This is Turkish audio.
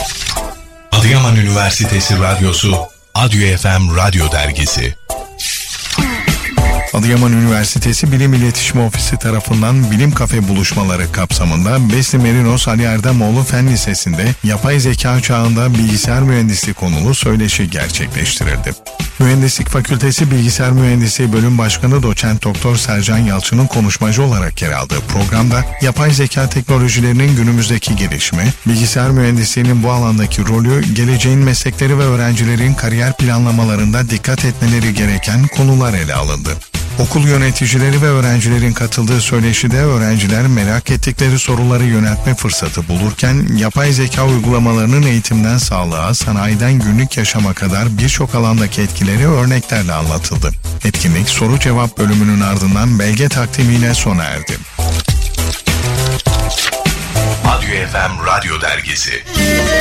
Adıyaman Üniversitesi Radyosu, Adyo FM Radyo Dergisi. Adıyaman Üniversitesi Bilim İletişim Ofisi tarafından Bilim Kafe buluşmaları kapsamında Besni Merinos Ali Erdemoğlu Fen Lisesi'nde yapay zeka çağında bilgisayar mühendisliği konulu söyleşi gerçekleştirildi. Mühendislik Fakültesi Bilgisayar Mühendisliği Bölüm Başkanı Doçent Doktor Sercan Yalçın'ın konuşmacı olarak yer aldığı programda yapay zeka teknolojilerinin günümüzdeki gelişimi, bilgisayar mühendisliğinin bu alandaki rolü, geleceğin meslekleri ve öğrencilerin kariyer planlamalarında dikkat etmeleri gereken konular ele alındı. Okul yöneticileri ve öğrencilerin katıldığı söyleşide öğrenciler merak ettikleri soruları yöneltme fırsatı bulurken yapay zeka uygulamalarının eğitimden sağlığa, sanayiden günlük yaşama kadar birçok alandaki etkileri örneklerle anlatıldı. Etkinlik soru-cevap bölümünün ardından belge takdimiyle sona erdi. Adyo FM Radyo Dergisi.